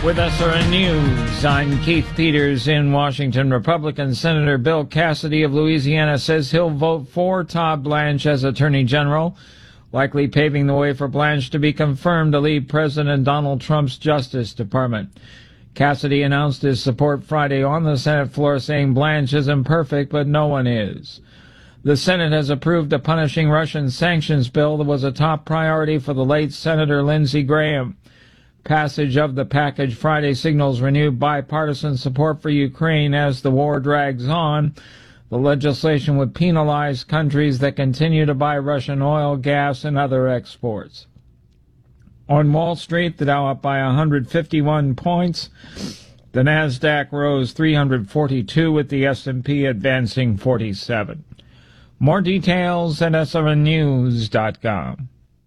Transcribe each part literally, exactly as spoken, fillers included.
With S R N News, I'm Keith Peters in Washington. Republican Senator Bill Cassidy of Louisiana says he'll vote for Todd Blanche as Attorney General, likely paving the way for Blanche to be confirmed to lead President Donald Trump's Justice Department. Cassidy announced his support Friday on the Senate floor, saying Blanche isn't perfect, but no one is. The Senate has approved a punishing Russian sanctions bill that was a top priority for the late Senator Lindsey Graham. Passage of the package Friday signals renewed bipartisan support for Ukraine as the war drags on. The legislation would penalize countries that continue to buy Russian oil, gas, and other exports. On Wall Street, the Dow up by one hundred fifty-one points. The Nasdaq rose three hundred forty-two, with the S and P advancing forty-seven. More details at S R N news dot com.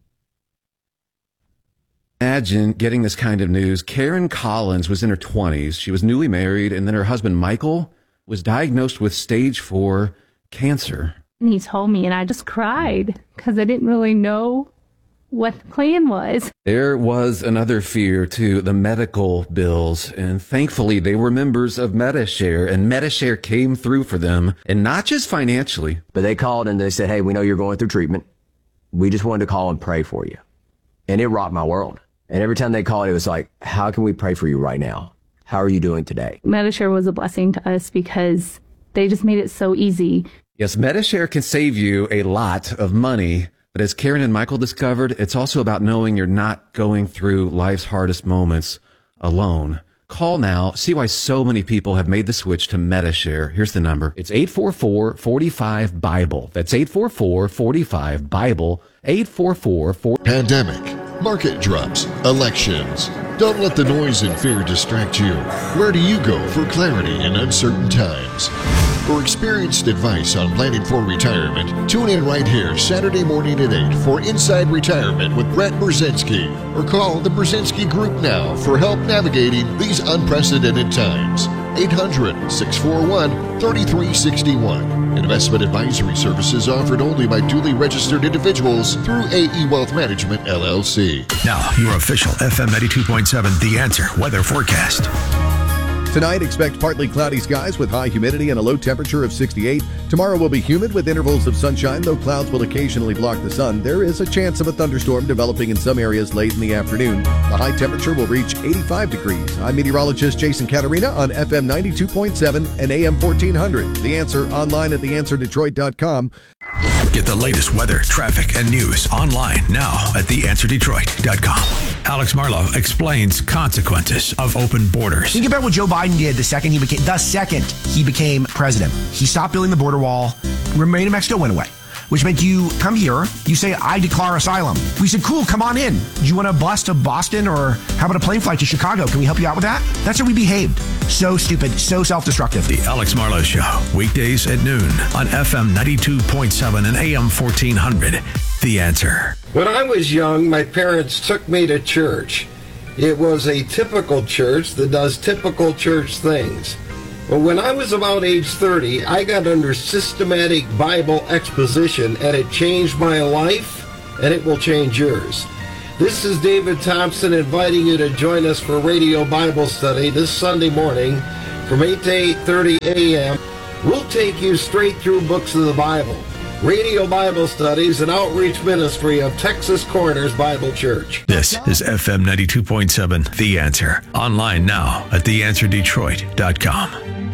Imagine getting this kind of news. Karen Collins was in her twenties. She was newly married, and then her husband, Michael, was diagnosed with stage four cancer. And he told me, and I just cried because I didn't really know what the plan was. There was another fear, too, the medical bills, and thankfully they were members of Medi-Share, and Medi-Share came through for them, and not just financially. But they called and they said, hey, we know you're going through treatment. We just wanted to call and pray for you. And it rocked my world. And every time they called, it was like, how can we pray for you right now? How are you doing today? Medi-Share was a blessing to us because they just made it so easy. Yes, Medi-Share can save you a lot of money. But as Karen and Michael discovered, it's also about knowing you're not going through life's hardest moments alone. Call now. See why so many people have made the switch to Medi-Share. Here's the number. It's eight four four, four five, BIBLE. That's eight four four, four five, BIBLE. eight four four, four... Pandemic, market drops, elections. Don't let the noise and fear distract you. Where do you go for clarity in uncertain times? For experienced advice on planning for retirement, tune in right here Saturday morning at eight for Inside Retirement with Brett Brzezinski, or call the Brzezinski Group now for help navigating these unprecedented times. eight hundred, six four one, three three six one. Investment advisory services offered only by duly registered individuals through A E Wealth Management, L L C. Now, your official F M ninety-two point seven The Answer weather forecast. Tonight, expect partly cloudy skies with high humidity and a low temperature of sixty-eight. Tomorrow will be humid with intervals of sunshine, though clouds will occasionally block the sun. There is a chance of a thunderstorm developing in some areas late in the afternoon. The high temperature will reach eighty-five degrees. I'm meteorologist Jason Caterina on F M ninety-two point seven and A M fourteen hundred. The Answer online at the answer detroit dot com. Get the latest weather, traffic, and news online now at the answer detroit dot com. Alex Marlowe explains consequences of open borders. Think about what Joe Biden did the second he became the second he became president. He stopped building the border wall. Remain in Mexico went away, which meant you come here, you say, I declare asylum. We said, cool, come on in. Do you want a bus to Boston, or how about a plane flight to Chicago? Can we help you out with that? That's how we behaved. So stupid, so self-destructive. The Alex Marlowe Show, weekdays at noon on F M ninety-two point seven and A M fourteen hundred. The Answer. When I was young, my parents took me to church. It was a typical church that does typical church things. But when I was about age thirty, I got under systematic Bible exposition, and it changed my life, and it will change yours. This is David Thompson inviting you to join us for Radio Bible Study this Sunday morning from eight to eight thirty a.m. We'll take you straight through books of the Bible. Radio Bible Studies, an outreach ministry of Texas Corners Bible Church. This is F M ninety-two point seven, The Answer. Online now at the answer detroit dot com.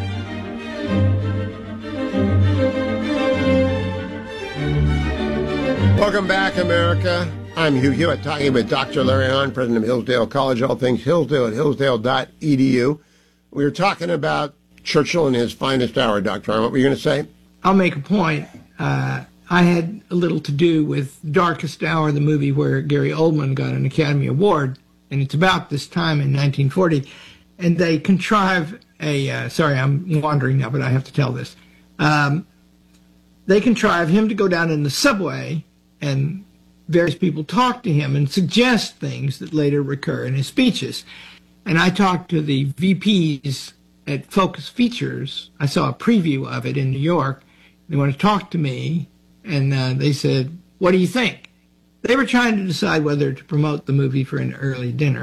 Welcome back, America. I'm Hugh Hewitt, talking with Doctor Larry Hahn, president of Hillsdale College, all things Hillsdale at hillsdale dot e d u. We were talking about Churchill in his finest hour, Doctor Hahn. What were you going to say? I'll make a point. Uh, I had a little to do with Darkest Hour, the movie where Gary Oldman got an Academy Award, and it's about this time in nineteen forty, and they contrive a, uh, sorry, I'm wandering now, but I have to tell this. Um, they contrive him to go down in the subway, and various people talk to him and suggest things that later recur in his speeches. And I talked to the V Ps at Focus Features. I saw a preview of it in New York. They want to talk to me, and uh, they said, what do you think? They were trying to decide whether to promote the movie for an early dinner,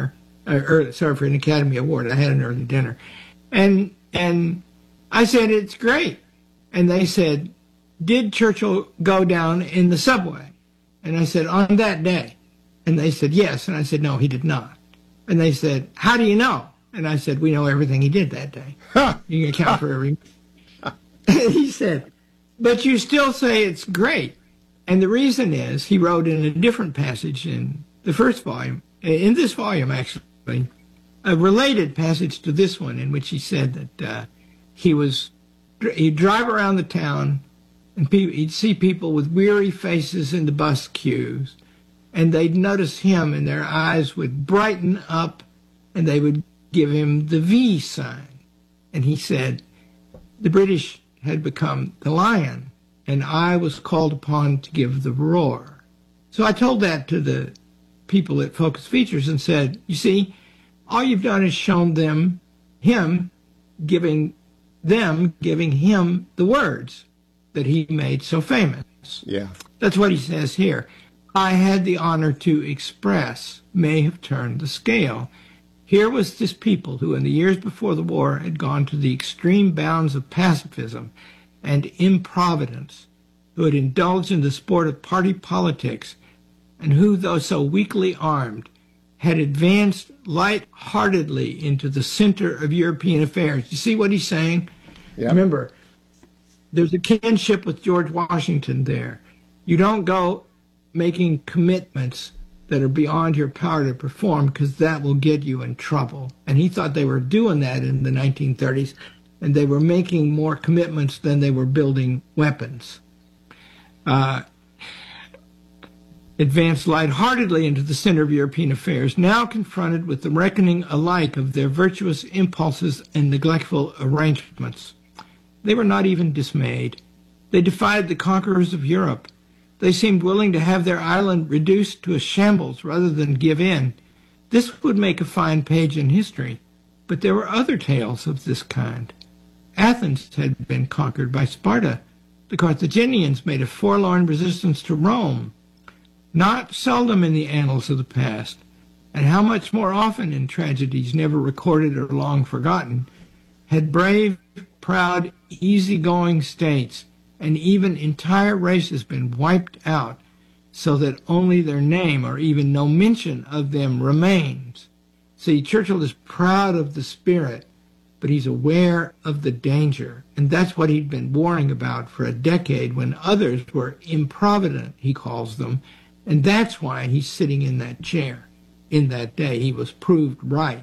uh, early, sorry, for an Academy Award. I had an early dinner. And, and I said, it's great. And they said, did Churchill go down in the subway? And I said, on that day. And they said, yes. And I said, no, he did not. And they said, how do you know? And I said, we know everything he did that day. You can account for every... And he said, but you still say it's great. And the reason is, he wrote in a different passage in the first volume, in this volume actually, a related passage to this one, in which he said that uh, he was, he'd drive around the town and pe- he'd see people with weary faces in the bus queues, and they'd notice him and their eyes would brighten up and they would give him the V sign. And he said, the British had become the lion, and I was called upon to give the roar. So I told that to the people at Focus Features and said, you see, all you've done is shown them, him, giving them, giving him the words that he made so famous. Yeah. That's what he says here. I had the honor to express may have turned the scale. Here was this people who in the years before the war had gone to the extreme bounds of pacifism and improvidence, who had indulged in the sport of party politics, and who, though so weakly armed, had advanced light-heartedly into the center of European affairs. You see what he's saying? Yep. Remember, there's a kinship with George Washington there. You don't go making commitments that are beyond your power to perform, because that will get you in trouble. And he thought they were doing that in the nineteen thirties, and they were making more commitments than they were building weapons. Uh, advanced lightheartedly into the center of European affairs, now confronted with the reckoning alike of their virtuous impulses and neglectful arrangements. They were not even dismayed. They defied the conquerors of Europe. They seemed willing to have their island reduced to a shambles rather than give in. This would make a fine page in history, but there were other tales of this kind. Athens had been conquered by Sparta. The Carthaginians made a forlorn resistance to Rome. Not seldom in the annals of the past, and how much more often in tragedies never recorded or long forgotten, had brave, proud, easygoing states and even entire races been wiped out so that only their name or even no mention of them remains. See, Churchill is proud of the spirit, but he's aware of the danger, and that's what he'd been warning about for a decade when others were improvident, he calls them, and that's why he's sitting in that chair. In that day, he was proved right.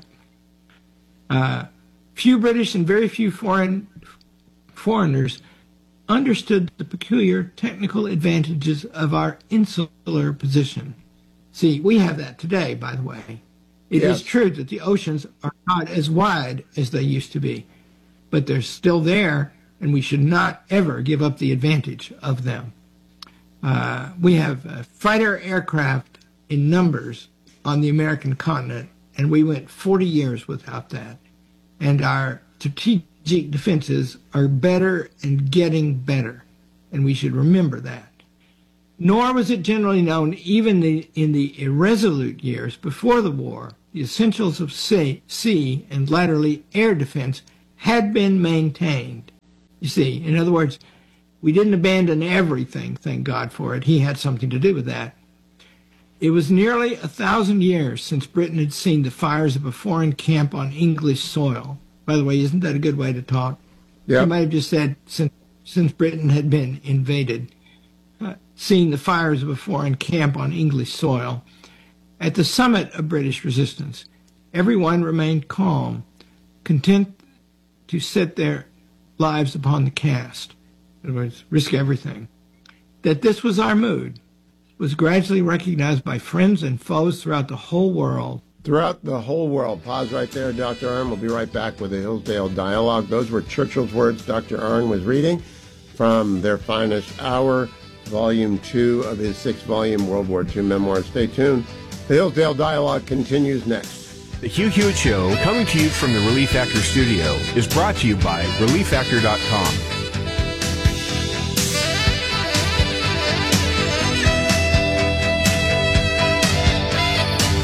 Uh, few British and very few foreign foreigners understood the peculiar technical advantages of our insular position. See, we have that today, by the way. It yes. is true that the oceans are not as wide as they used to be, but they're still there, and we should not ever give up the advantage of them. Uh, we have uh, fighter aircraft in numbers on the American continent, and we went forty years without that. And our strategic defenses are better and getting better, and we should remember that. Nor was it generally known, even the, in the irresolute years before the war, the essentials of sea, sea and latterly air defense had been maintained. You see, in other words, we didn't abandon everything, thank God for it. He had something to do with that. It was nearly a thousand years since Britain had seen the fires of a foreign camp on English soil. By the way, isn't that a good way to talk? Yeah. You might have just said, since, since Britain had been invaded, uh, seeing the fires of a foreign camp on English soil. At the summit of British resistance, everyone remained calm, content to set their lives upon the cast. In other words, risk everything. That this was our mood was gradually recognized by friends and foes throughout the whole world. Throughout the whole world. Pause right there, Doctor Arnn. We'll be right back with the Hillsdale Dialogue. Those were Churchill's words Doctor Arnn was reading from Their Finest Hour, Volume two of his six-volume World War Two memoir. Stay tuned. The Hillsdale Dialogue continues next. The Hugh Hewitt Show, coming to you from the Relief Factor studio, is brought to you by relief factor dot com.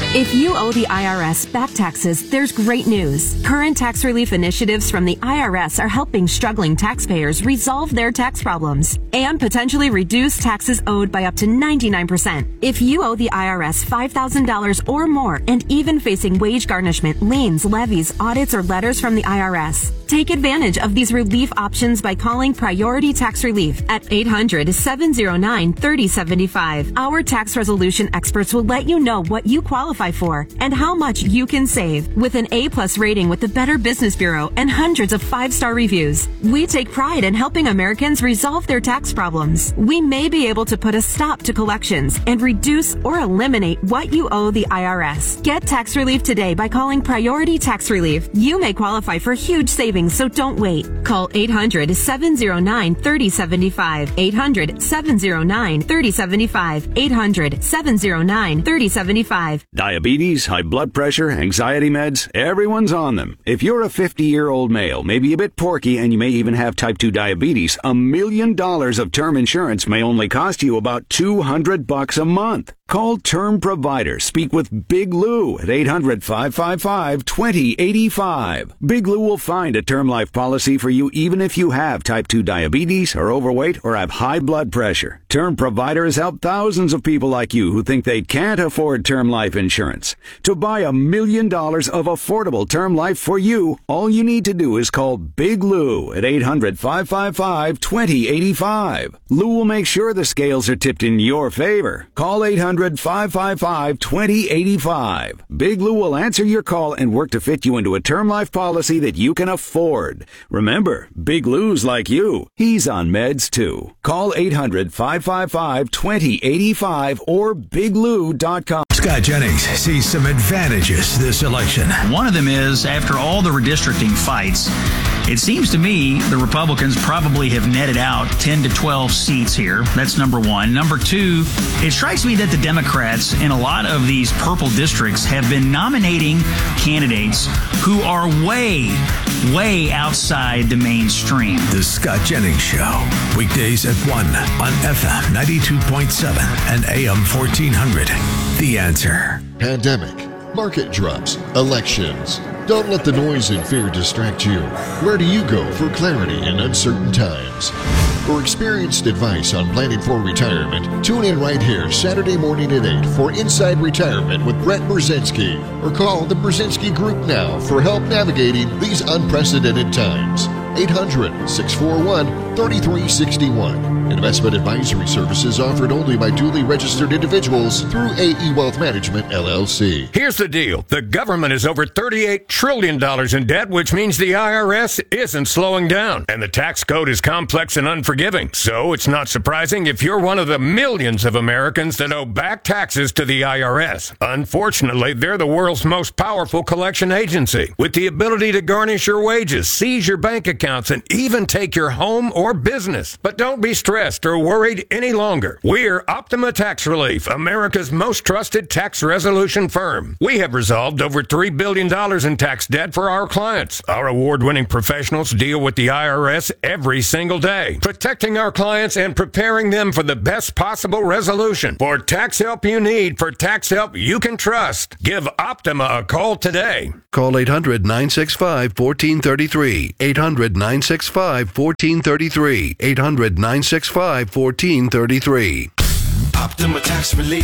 If you owe the I R S back taxes, there's great news. Current tax relief initiatives from the I R S are helping struggling taxpayers resolve their tax problems and potentially reduce taxes owed by up to ninety-nine percent. If you owe the I R S five thousand dollars or more and even facing wage garnishment, liens, levies, audits, or letters from the I R S, take advantage of these relief options by calling Priority Tax Relief at eight hundred, seven oh nine, three oh seven five. Our tax resolution experts will let you know what you qualify for and how much you can save. With an A-plus rating with the Better Business Bureau and hundreds of five-star reviews, we take pride in helping Americans resolve their tax problems. We may be able to put a stop to collections and reduce or eliminate what you owe the I R S. Get tax relief today by calling Priority Tax Relief. You may qualify for huge savings, so don't wait. Call eight hundred, seven oh nine, three oh seven five. eight hundred, seven oh nine, three oh seven five. eight hundred, seven oh nine, three oh seven five. Diabetes, high blood pressure, anxiety meds, everyone's on them. If you're a fifty-year-old male, maybe a bit porky, and you may even have type two diabetes, a million dollars of term insurance may only cost you about two hundred bucks a month. Call Term Provider. Speak with Big Lou at eight hundred, five five five, two oh eight five. Big Lou will find a term life policy for you even if you have type two diabetes, are overweight, or have high blood pressure. Term Provider has helped thousands of people like you who think they can't afford term life insurance. To buy a million dollars of affordable term life for you, all you need to do is call Big Lou at eight hundred, five five five, two oh eight five. Lou will make sure the scales are tipped in your favor. Call eight hundred, five five five, two oh eight five. Big Lou will answer your call and work to fit you into a term life policy that you can afford. Remember, Big Lou's like you. He's on meds too. Call eight hundred, five five five, two oh eight five or big lou dot com. Scott Jennings sees some advantages this election. One of them is, after all the redistricting fights, it seems to me the Republicans probably have netted out ten to twelve seats here. That's number one. Number two, it strikes me that the Democrats in a lot of these purple districts have been nominating candidates who are way, way outside the mainstream. The Scott Jennings Show, weekdays at one on F M ninety-two point seven and A M fourteen hundred. The Answer. Pandemic, market drops, elections. Don't let the noise and fear distract you. Where do you go for clarity in uncertain times? For experienced advice on planning for retirement, tune in right here Saturday morning at eight for Inside Retirement with Brett Brzezinski, or call the Brzezinski Group now for help navigating these unprecedented times. eight hundred, six four one, three three six one. Investment advisory services offered only by duly registered individuals through A E Wealth Management, L L C. Here's the deal. The government is over thirty-eight trillion dollars in debt, which means the I R S isn't slowing down. And the tax code is complex and unforgiving. So it's not surprising if you're one of the millions of Americans that owe back taxes to the I R S. Unfortunately, they're the world's most powerful collection agency, with the ability to garnish your wages, seize your bank accounts, and even take your home or business. But don't be stressed or worried any longer. We're Optima Tax Relief, America's most trusted tax resolution firm. We have resolved over three billion dollars in tax debt for our clients. Our award-winning professionals deal with the I R S every single day, protecting our clients and preparing them for the best possible resolution. For tax help you need, for tax help you can trust, give Optima a call today. Call eight hundred, nine six five, one four three three. eight hundred, nine six five, one four three three. eight hundred, nine six five, one four three three. Optima Tax Relief.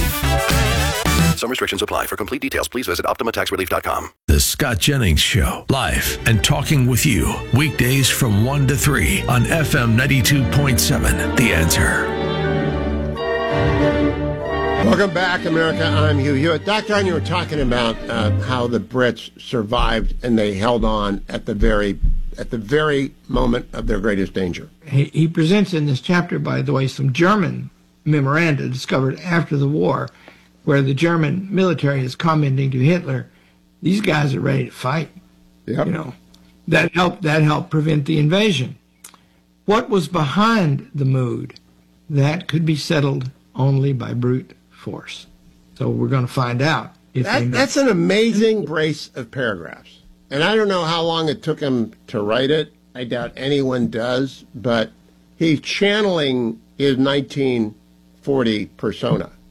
Some restrictions apply. For complete details, please visit optima tax relief dot com. The Scott Jennings Show, live and talking with you, weekdays from one to three on F M ninety-two point seven. The Answer. Welcome back, America. I'm Hugh Hewitt. Doctor Arnn, you were talking about uh, how the Brits survived and they held on at the very at the very moment of their greatest danger. He, he presents in this chapter, by the way, some German memoranda discovered after the war, where the German military is commenting to Hitler, these guys are ready to fight. Yep. You know, that helped that helped prevent the invasion. What was behind the mood? That could be settled only by brute force. So we're going to find out. If that, that's an amazing brace of paragraphs. And I don't know how long it took him to write it. I doubt anyone does. But he's channeling his nineteen forty persona.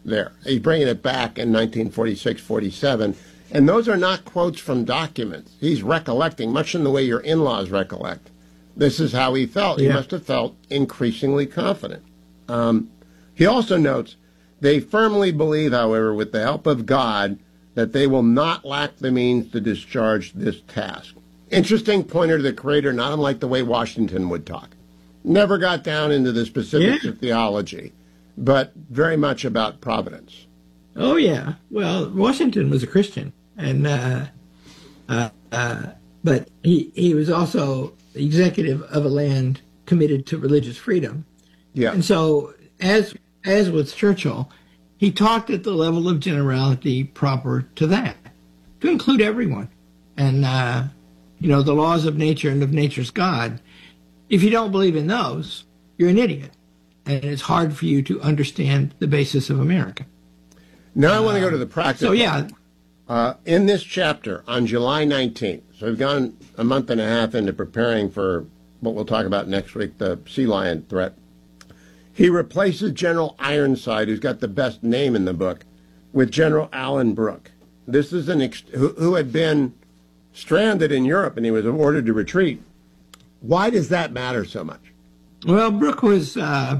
there. He's bringing it back in nineteen forty-six, forty-seven. And those are not quotes from documents. He's recollecting, much in the way your in-laws recollect. This is how he felt. Yeah. He must have felt increasingly confident. Um, he also notes, they firmly believe, however, with the help of God, that they will not lack the means to discharge this task. Interesting pointer to the Creator, not unlike the way Washington would talk. Never got down into the specifics yeah. of theology, but very much about providence. Oh, yeah. Well, Washington was a Christian, and uh, uh, uh, but he he was also the executive of a land committed to religious freedom. Yeah. And so, as as with Churchill, he talked at the level of generality proper to that, to include everyone. And, uh, you know, the laws of nature and of nature's God, if you don't believe in those, you're an idiot. And it's hard for you to understand the basis of America. Now I want to go to the practical. So, yeah. Uh, in this chapter, on July nineteenth, so we've gone a month and a half into preparing for what we'll talk about next week, the sea lion threat. He replaces General Ironside, who's got the best name in the book, with General Alan Brooke. This is an ex- who, who had been stranded in Europe, and he was ordered to retreat. Why does that matter so much? Well, Brooke was, uh,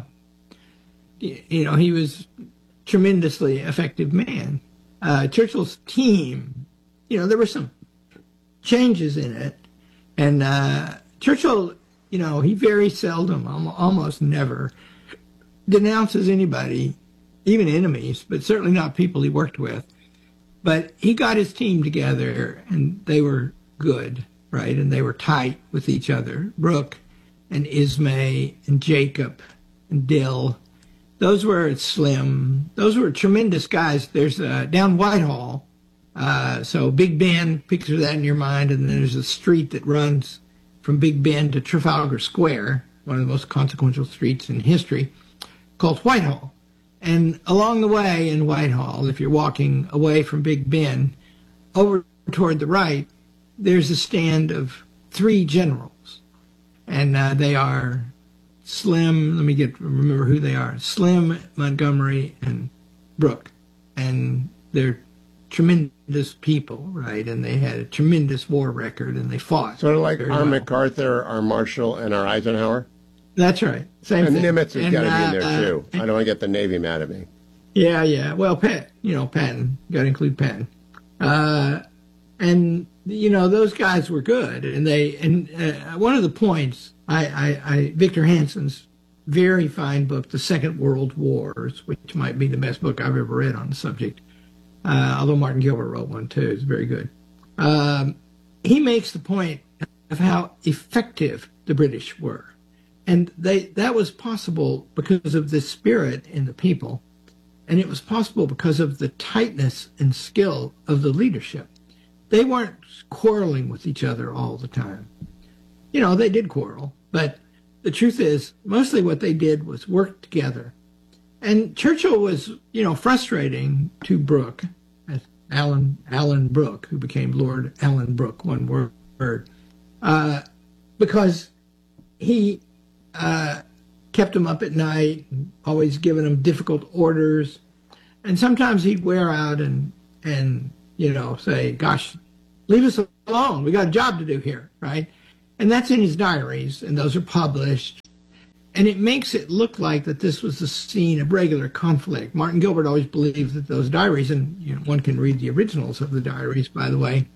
you know, he was tremendously effective man. Uh, Churchill's team, you know, there were some changes in it. And uh, Churchill, you know, he very seldom, almost never, denounces anybody, even enemies, but certainly not people he worked with. But he got his team together, and they were good, right? And they were tight with each other. Brooke and Ismay and Jacob and Dill. Those were Slim. Those were tremendous guys. There's uh, down Whitehall. Uh, so Big Ben, picture that in your mind. And then there's a street that runs from Big Ben to Trafalgar Square, one of the most consequential streets in history, called Whitehall. And along the way in Whitehall, if you're walking away from Big Ben, over toward the right, there's a stand of three generals. And uh, they are Slim, let me get remember who they are, Slim, Montgomery, and Brooke. And they're tremendous people, right? And they had a tremendous war record, and they fought. Sort of like our well. MacArthur, our Marshall, and our Eisenhower? That's right. Same and thing. Nimitz has got to uh, be in there, too. Uh, I don't want to get the Navy mad at me. Yeah, yeah. Well, Pat, you know, Patton. Got to include Patton. Uh, and, you know, those guys were good. And they, and uh, one of the points, I, I, I, Victor Hansen's very fine book, The Second World Wars, which might be the best book I've ever read on the subject, uh, although Martin Gilbert wrote one, too. It's very good. Um, he makes the point of how effective the British were. And they that was possible because of the spirit in the people. And it was possible because of the tightness and skill of the leadership. They weren't quarreling with each other all the time. You know, they did quarrel. But the truth is, mostly what they did was work together. And Churchill was, you know, frustrating to Brooke, Alan, Alan Brooke, who became Lord Alan Brooke, one word, uh, because he... Uh, kept him up at night, always giving him difficult orders. And sometimes he'd wear out and, and you know, say, gosh, leave us alone. We got a job to do here, right? And that's in his diaries, and those are published. And it makes it look like that this was the scene of regular conflict. Martin Gilbert always believed that those diaries, and you know, one can read the originals of the diaries, by the way,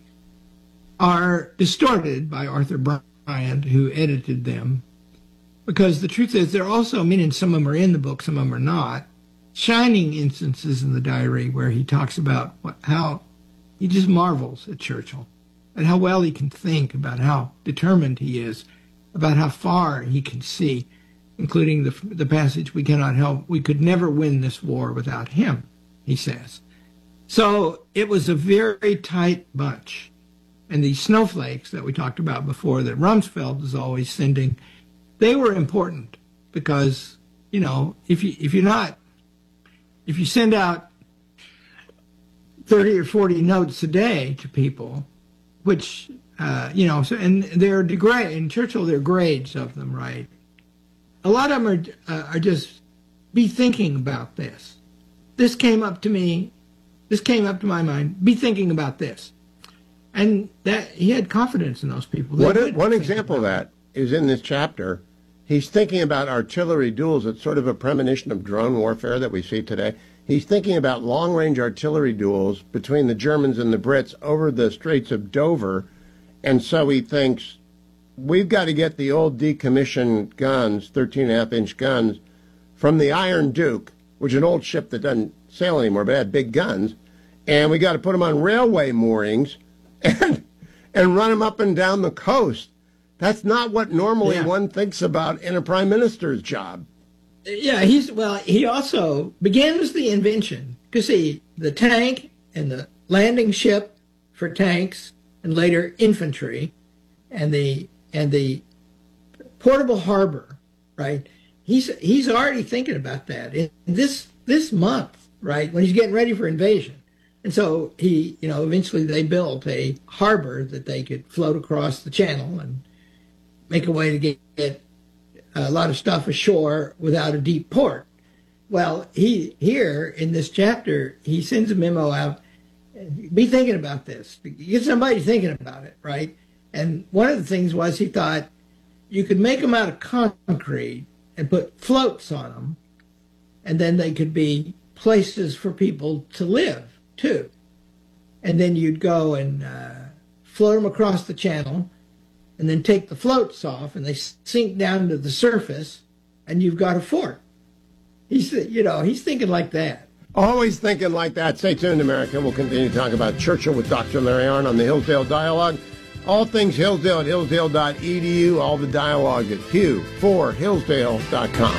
are distorted by Arthur Bryant, who edited them. Because the truth is, there are also, I mean, and some of them are in the book, some of them are not, shining instances in the diary where he talks about what, how he just marvels at Churchill and how well he can think, about how determined he is, about how far he can see, including the, the passage, we cannot help, we could never win this war without him, he says. So it was a very tight bunch. And these snowflakes that we talked about before that Rumsfeld was always sending, they were important because, you know, if you if you're not, if you send out thirty or forty notes a day to people, which, uh, you know, so, and they're degrade, in Churchill, there are grades of them, right? A lot of them are, uh, are just, be thinking about this. this came up to me, this came up to my mind, be thinking about this. And that he had confidence in those people. They One, would one think example of about that is in this chapter. He's thinking about artillery duels. It's sort of a premonition of drone warfare that we see today. He's thinking about long-range artillery duels between the Germans and the Brits over the Straits of Dover. And so he thinks, we've got to get the old decommissioned guns, thirteen and a half inch guns, from the Iron Duke, which is an old ship that doesn't sail anymore, but had big guns. And we got to put them on railway moorings and and run them up and down the coast. That's not what normally Yeah. one thinks about in a prime minister's job. Yeah, he's well. He also begins the invention because see the tank and the landing ship for tanks and later infantry, and the and the portable harbor. Right, he's he's already thinking about that in this this month. Right, when he's getting ready for invasion. And so he, you know, eventually they built a harbor that they could float across the channel and make a way to get, get a lot of stuff ashore without a deep port. Well, he here in this chapter, he sends a memo out, be thinking about this. Get somebody thinking about it, right? And one of the things was he thought you could make them out of concrete and put floats on them, and then they could be places for people to live too. And then you'd go and uh, float them across the channel and then take the floats off and they sink down to the surface and you've got a fort. He's, you know, he's thinking like that. Always thinking like that. Stay tuned, America. We'll continue to talk about Churchill with Doctor Larry Arnn on the Hillsdale Dialogue. All things Hillsdale at hillsdale dot e d u. All the dialogue at pew for hillsdale dot com.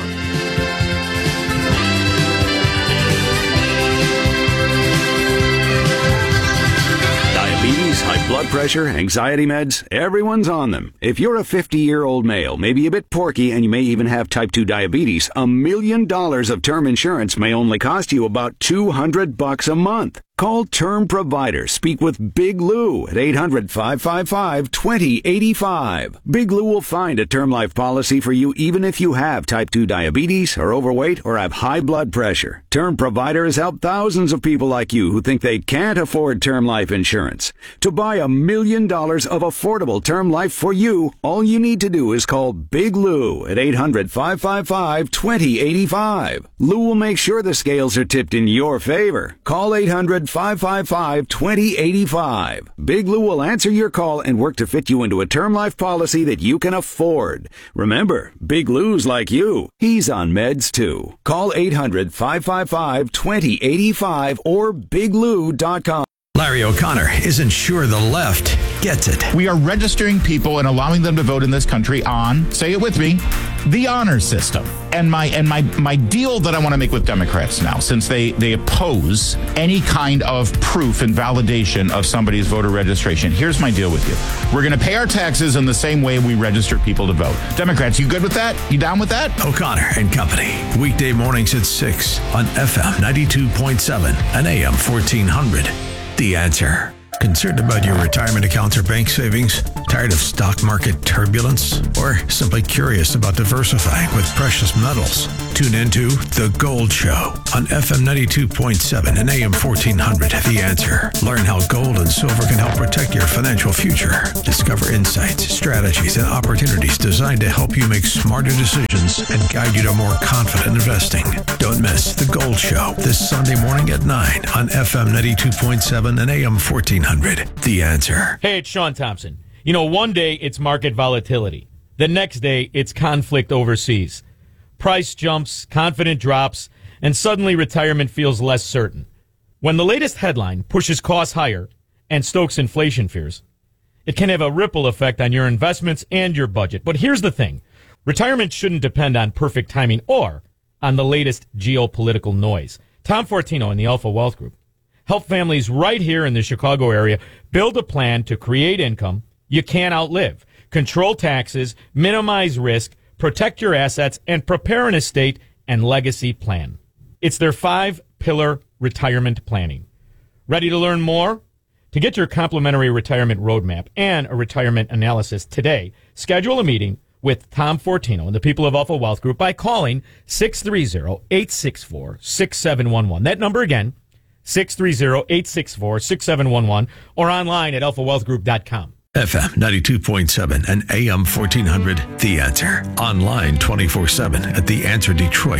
Diabetes, high blood pressure, anxiety meds, everyone's on them. If you're a fifty-year-old male, maybe a bit porky, and you may even have type two diabetes, a million dollars of term insurance may only cost you about two hundred bucks a month. Call Term Provider. Speak with Big Lou at eight hundred, five five five, two zero eight five. Big Lou will find a term life policy for you even if you have type two diabetes, are overweight, or have high blood pressure. Term Provider has helped thousands of people like you who think they can't afford term life insurance. To buy a million dollars of affordable term life for you, all you need to do is call Big Lou at eight hundred, five five five, two zero eight five. Lou will make sure the scales are tipped in your favor. Call eight hundred, five five five, two zero eight five. Big Lou will answer your call and work to fit you into a term life policy that you can afford. Remember, Big Lou's like you. He's on meds too. Call eight hundred, five five five, two zero eight five or big lou dot com. Larry O'Connor isn't sure the left gets it. We are registering people and allowing them to vote in this country on, say it with me, the honor system. And my and my my deal that I want to make with Democrats now, since they, they oppose any kind of proof and validation of somebody's voter registration, here's my deal with you. We're going to pay our taxes in the same way we register people to vote. Democrats, you good with that? You down with that? O'Connor and Company. Weekday mornings at six on F M ninety-two point seven and A M fourteen hundred. The Answer. Concerned about your retirement accounts or bank savings? Tired of stock market turbulence? Or simply curious about diversifying with precious metals? Tune into The Gold Show on F M ninety-two point seven and A M fourteen hundred. The Answer. Learn how gold and silver can help protect your financial future. Discover insights, strategies, and opportunities designed to help you make smarter decisions and guide you to more confident investing. Don't miss The Gold Show this Sunday morning at nine on F M ninety-two point seven and A M fourteen hundred. The Answer. Hey, it's Sean Thompson. You know, one day it's market volatility. The next day it's conflict overseas. Price jumps, confidence drops, and suddenly retirement feels less certain. When the latest headline pushes costs higher and stokes inflation fears, it can have a ripple effect on your investments and your budget. But here's the thing. Retirement shouldn't depend on perfect timing or on the latest geopolitical noise. Tom Fortino in the Alpha Wealth Group help families right here in the Chicago area build a plan to create income you can't outlive, control taxes, minimize risk, protect your assets, and prepare an estate and legacy plan. It's their five-pillar retirement planning. Ready to learn more? To get your complimentary retirement roadmap and a retirement analysis today, schedule a meeting with Tom Fortino and the people of Alpha Wealth Group by calling six three zero, eight six four, six seven one one. That number again, six three zero, eight six four, six seven one one, or online at alpha wealth group dot com. F M ninety-two point seven and A M fourteen hundred, The Answer. Online twenty-four seven at the answer detroit